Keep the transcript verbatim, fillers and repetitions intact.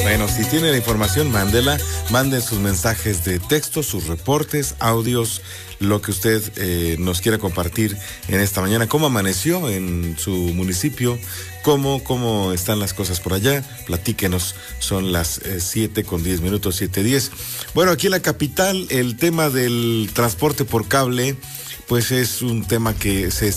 Bueno, si tiene la información, mándela, manden sus mensajes de texto, sus reportes, audios, lo que usted eh, nos quiera compartir en esta mañana. ¿Cómo amaneció en su municipio? ¿Cómo, cómo están las cosas por allá? Platíquenos, son las eh, siete con diez minutos, siete diez. Bueno, aquí en la capital, el tema del transporte por cable, pues es un tema que se